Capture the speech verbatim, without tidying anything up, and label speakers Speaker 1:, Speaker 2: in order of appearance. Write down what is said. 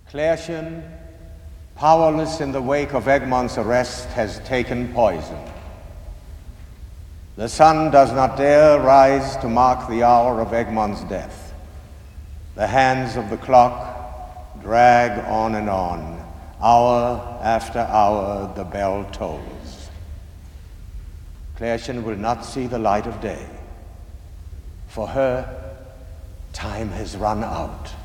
Speaker 1: Klärchen, powerless in the wake of Egmont's arrest, has taken poison. The sun does not dare rise to mark the hour of Egmont's death. The hands of the clock drag on and on. Hour after hour, the bell tolls. Klärchen will not see the light of day. For her, time has run out.